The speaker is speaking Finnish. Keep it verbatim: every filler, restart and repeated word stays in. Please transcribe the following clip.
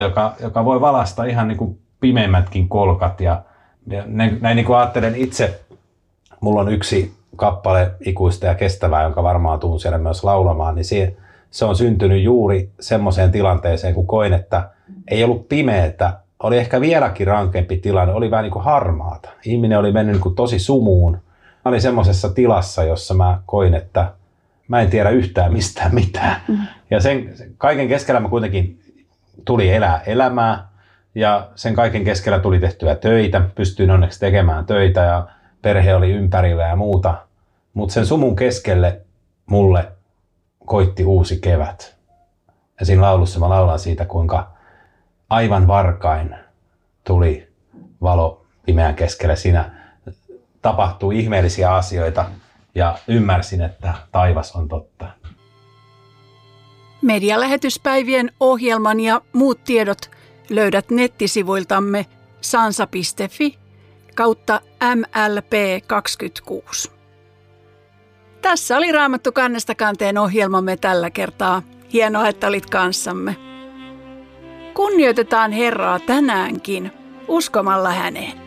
joka, joka voi valaista ihan niin kuin pimeimmätkin kolkat. Ja, ja näin niin kuin ajattelen itse, mulla on yksi kappale ikuista ja kestävää, jonka varmaan tuun siellä myös laulamaan, niin se, se on syntynyt juuri semmoiseen tilanteeseen, kun koin, että ei ollut pimeätä, oli ehkä vieläkin rankempi tilanne, oli vähän niin kuin harmaata. Ihminen oli mennyt niin kuin tosi sumuun. Mä olin semmoisessa tilassa, jossa mä koin, että mä en tiedä yhtään mistään mitään. Mm. Ja sen kaiken keskellä mä kuitenkin tuli elää elämää ja sen kaiken keskellä tuli tehtyä töitä. Pystyin onneksi tekemään töitä ja perhe oli ympärillä ja muuta. Mutta sen sumun keskelle mulle koitti uusi kevät. Ja siinä laulussa mä laulan siitä, kuinka aivan varkain tuli valo pimeän keskelle. Siinä tapahtui ihmeellisiä asioita ja ymmärsin, että taivas on totta. Medialähetyspäivien ohjelman ja muut tiedot löydät nettisivuiltamme sansa piste fi kautta M L P kaksikymmentäkuusi. Tässä oli Raamattu kannesta kanteen ohjelmamme tällä kertaa. Hienoa, että olit kanssamme. Kunnioitetaan Herraa tänäänkin uskomalla häneen.